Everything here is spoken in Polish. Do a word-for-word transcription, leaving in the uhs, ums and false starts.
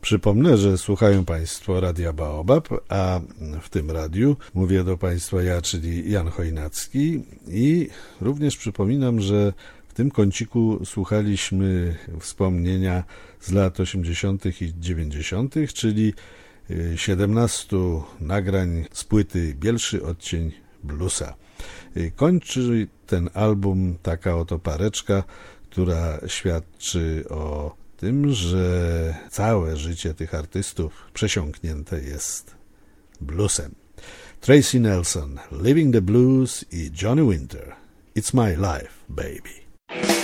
Przypomnę, że słuchają Państwo Radia Baobab, a w tym radiu mówię do Państwa ja, czyli Jan Chojnacki, i również przypominam, że w tym kąciku słuchaliśmy wspomnienia z lat osiemdziesiątych i dziewięćdziesiątych, czyli siedemnastu nagrań z płyty Bielszy odcień bluesa. Kończy ten album taka oto pareczka, która świadczy o tym, że całe życie tych artystów przesiąknięte jest bluesem. Tracy Nelson, Living the Blues i Johnny Winter, It's My Life, Baby.